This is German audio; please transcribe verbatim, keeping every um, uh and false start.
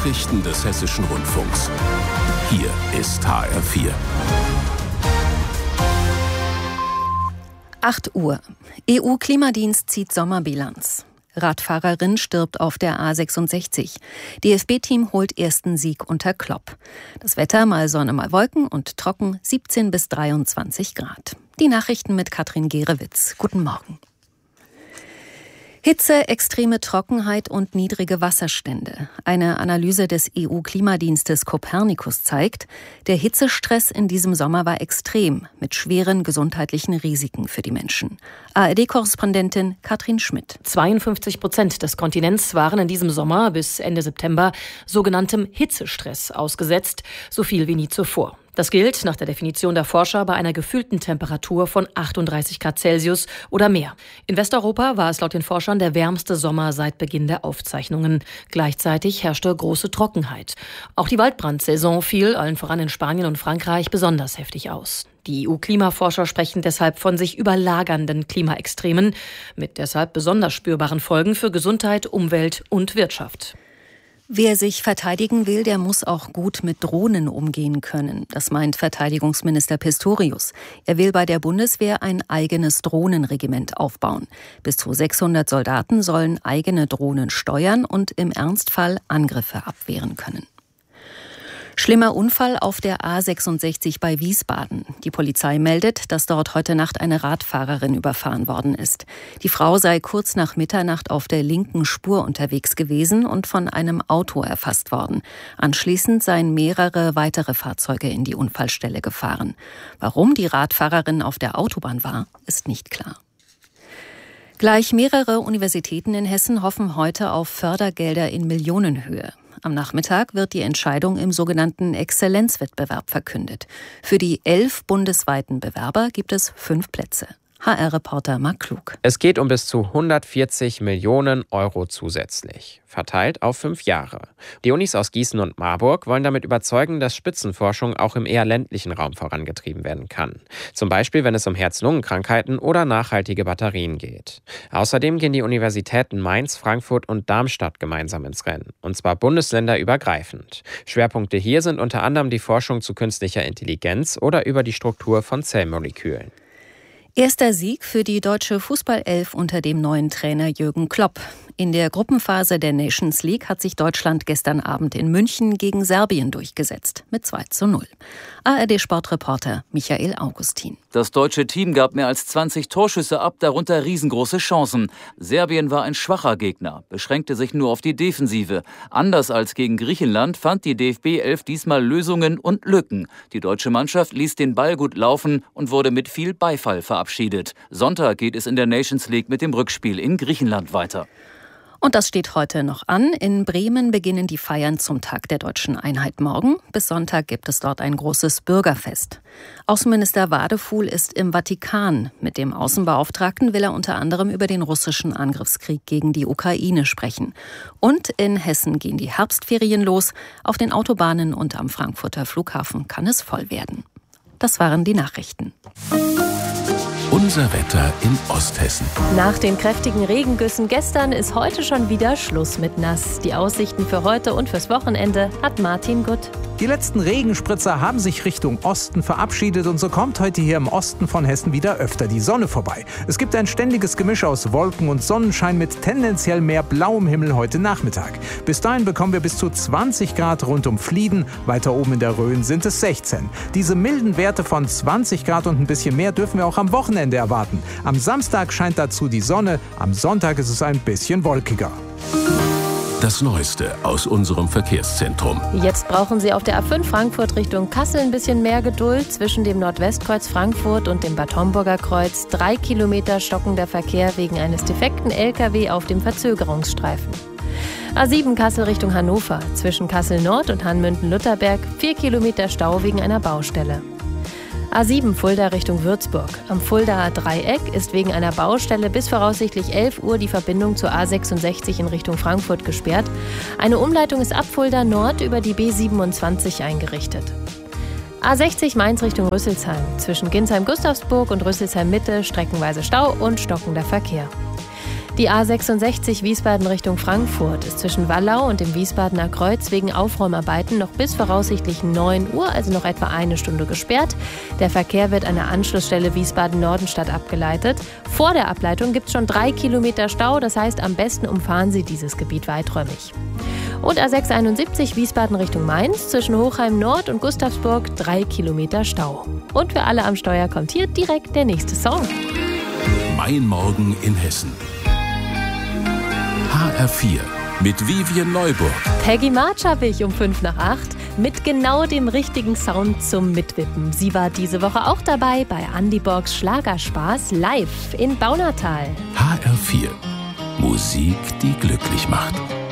Nachrichten des Hessischen Rundfunks. Hier ist H R vier. acht Uhr. E U-Klimadienst zieht Sommerbilanz. Radfahrerin stirbt auf der A sechsundsechzig. D F B-Team holt ersten Sieg unter Klopp. Das Wetter mal Sonne, mal Wolken und trocken, siebzehn bis dreiundzwanzig Grad. Die Nachrichten mit Katrin Gerewitz. Guten Morgen. Hitze, extreme Trockenheit und niedrige Wasserstände. Eine Analyse des E U-Klimadienstes Copernicus zeigt, der Hitzestress in diesem Sommer war extrem, mit schweren gesundheitlichen Risiken für die Menschen. A R D-Korrespondentin Katrin Schmidt. zweiundfünfzig Prozent des Kontinents waren in diesem Sommer bis Ende September sogenanntem Hitzestress ausgesetzt, so viel wie nie zuvor. Das gilt nach der Definition der Forscher bei einer gefühlten Temperatur von achtunddreißig Grad Celsius oder mehr. In Westeuropa war es laut den Forschern der wärmste Sommer seit Beginn der Aufzeichnungen. Gleichzeitig herrschte große Trockenheit. Auch die Waldbrandsaison fiel, allen voran in Spanien und Frankreich, besonders heftig aus. Die E U-Klimaforscher sprechen deshalb von sich überlagernden Klimaextremen mit deshalb besonders spürbaren Folgen für Gesundheit, Umwelt und Wirtschaft. Wer sich verteidigen will, der muss auch gut mit Drohnen umgehen können. Das meint Verteidigungsminister Pistorius. Er will bei der Bundeswehr ein eigenes Drohnenregiment aufbauen. Bis zu sechshundert Soldaten sollen eigene Drohnen steuern und im Ernstfall Angriffe abwehren können. Schlimmer Unfall auf der A sechsundsechzig bei Wiesbaden. Die Polizei meldet, dass dort heute Nacht eine Radfahrerin überfahren worden ist. Die Frau sei kurz nach Mitternacht auf der linken Spur unterwegs gewesen und von einem Auto erfasst worden. Anschließend seien mehrere weitere Fahrzeuge in die Unfallstelle gefahren. Warum die Radfahrerin auf der Autobahn war, ist nicht klar. Gleich mehrere Universitäten in Hessen hoffen heute auf Fördergelder in Millionenhöhe. Am Nachmittag wird die Entscheidung im sogenannten Exzellenzwettbewerb verkündet. Für die elf bundesweiten Bewerber gibt es fünf Plätze. H R-Reporter Marc Klug. Es geht um bis zu hundertvierzig Millionen Euro zusätzlich, verteilt auf fünf Jahre. Die Unis aus Gießen und Marburg wollen damit überzeugen, dass Spitzenforschung auch im eher ländlichen Raum vorangetrieben werden kann. Zum Beispiel, wenn es um Herz-Lungen-Krankheiten oder nachhaltige Batterien geht. Außerdem gehen die Universitäten Mainz, Frankfurt und Darmstadt gemeinsam ins Rennen. Und zwar bundesländerübergreifend. Schwerpunkte hier sind unter anderem die Forschung zu künstlicher Intelligenz oder über die Struktur von Zellmolekülen. Erster Sieg für die deutsche Fußballelf unter dem neuen Trainer Jürgen Klopp. In der Gruppenphase der Nations League hat sich Deutschland gestern Abend in München gegen Serbien durchgesetzt mit zwei zu null. A R D-Sportreporter Michael Augustin. Das deutsche Team gab mehr als zwanzig Torschüsse ab, darunter riesengroße Chancen. Serbien war ein schwacher Gegner, beschränkte sich nur auf die Defensive. Anders als gegen Griechenland fand die D F B-Elf diesmal Lösungen und Lücken. Die deutsche Mannschaft ließ den Ball gut laufen und wurde mit viel Beifall verabschiedet. Sonntag geht es in der Nations League mit dem Rückspiel in Griechenland weiter. Und das steht heute noch an. In Bremen beginnen die Feiern zum Tag der deutschen Einheit morgen. Bis Sonntag gibt es dort ein großes Bürgerfest. Außenminister Wadefuhl ist im Vatikan. Mit dem Außenbeauftragten will er unter anderem über den russischen Angriffskrieg gegen die Ukraine sprechen. Und in Hessen gehen die Herbstferien los. Auf den Autobahnen und am Frankfurter Flughafen kann es voll werden. Das waren die Nachrichten. Unser Wetter in Osthessen. Nach den kräftigen Regengüssen gestern ist heute schon wieder Schluss mit nass. Die Aussichten für heute und fürs Wochenende hat Martin Gutt. Die letzten Regenspritzer haben sich Richtung Osten verabschiedet und so kommt heute hier im Osten von Hessen wieder öfter die Sonne vorbei. Es gibt ein ständiges Gemisch aus Wolken und Sonnenschein mit tendenziell mehr blauem Himmel heute Nachmittag. Bis dahin bekommen wir bis zu zwanzig Grad rund um Flieden. Weiter oben in der Rhön sind es sechzehn. Diese milden Werte von zwanzig Grad und ein bisschen mehr dürfen wir auch am Wochenende erwarten. Am Samstag scheint dazu die Sonne, am Sonntag ist es ein bisschen wolkiger. Das Neueste aus unserem Verkehrszentrum. Jetzt brauchen Sie auf der A fünf Frankfurt Richtung Kassel ein bisschen mehr Geduld. Zwischen dem Nordwestkreuz Frankfurt und dem Bad Homburger Kreuz drei Kilometer stockender Verkehr wegen eines defekten L K W auf dem Verzögerungsstreifen. A sieben Kassel Richtung Hannover. Zwischen Kassel Nord und Hanmünden-Lutherberg vier Kilometer Stau wegen einer Baustelle. A sieben Fulda Richtung Würzburg. Am Fuldaer Dreieck ist wegen einer Baustelle bis voraussichtlich elf Uhr die Verbindung zur A sechsundsechzig in Richtung Frankfurt gesperrt. Eine Umleitung ist ab Fulda Nord über die B siebenundzwanzig eingerichtet. A sechzig Mainz Richtung Rüsselsheim. Zwischen Ginsheim-Gustavsburg und Rüsselsheim Mitte streckenweise Stau und stockender Verkehr. Die A sechsundsechzig Wiesbaden Richtung Frankfurt ist zwischen Wallau und dem Wiesbadener Kreuz wegen Aufräumarbeiten noch bis voraussichtlich neun Uhr, also noch etwa eine Stunde gesperrt. Der Verkehr wird an der Anschlussstelle Wiesbaden-Nordenstadt abgeleitet. Vor der Ableitung gibt es schon drei Kilometer Stau, das heißt, am besten umfahren Sie dieses Gebiet weiträumig. Und A sechshunderteinundsiebzig Wiesbaden Richtung Mainz, zwischen Hochheim Nord und Gustavsburg drei Kilometer Stau. Und für alle am Steuer kommt hier direkt der nächste Song. Mein Morgen in Hessen. H R vier mit Vivien Neuburg. Peggy March habe ich um fünf nach acht mit genau dem richtigen Sound zum Mitwippen. Sie war diese Woche auch dabei bei Andy Borgs Schlagerspaß live in Baunatal. H R vier. Musik, die glücklich macht.